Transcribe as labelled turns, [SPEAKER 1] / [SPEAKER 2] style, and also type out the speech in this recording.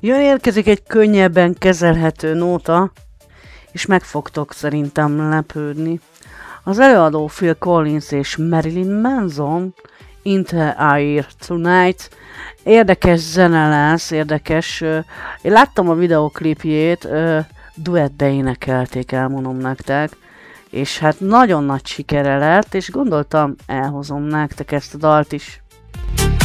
[SPEAKER 1] Jön érkezik egy könnyebben kezelhető nóta, és meg fogtok szerintem lepődni. Az előadó Phil Collins és Marilyn Manson, In the Air Tonight. Érdekes zene lesz, érdekes. Én láttam a videoklipjét, duettbe énekelték, elmondom nektek. És hát nagyon nagy sikere lett, és gondoltam, elhozom nektek ezt a dalt is.